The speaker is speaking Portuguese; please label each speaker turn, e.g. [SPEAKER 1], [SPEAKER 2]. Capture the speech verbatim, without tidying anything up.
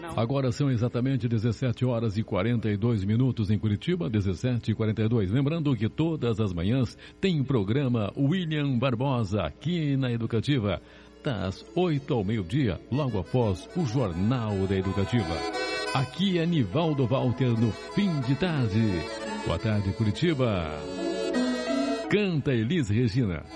[SPEAKER 1] Agora são exatamente dezessete horas e quarenta e dois minutos em Curitiba, dezessete e quarenta e dois. Lembrando que todas as manhãs tem programa William Barbosa aqui na Educativa, das oito ao meio-dia, logo após o Jornal da Educativa. Aqui é Nivaldo Walter no fim de tarde. Boa tarde, Curitiba. Canta Elis Regina.